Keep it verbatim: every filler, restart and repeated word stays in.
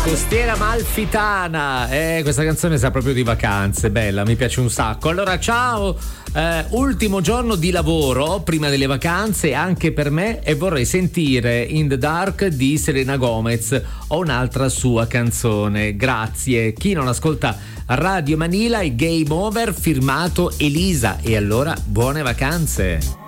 Costiera Amalfitana, eh, questa canzone sa proprio di vacanze, bella, mi piace un sacco. Allora ciao, eh, ultimo giorno di lavoro prima delle vacanze anche per me e vorrei sentire In the Dark di Selena Gomez o un'altra sua canzone, grazie. Chi non ascolta Radio Manila è Game Over firmato Elisa, e allora buone vacanze.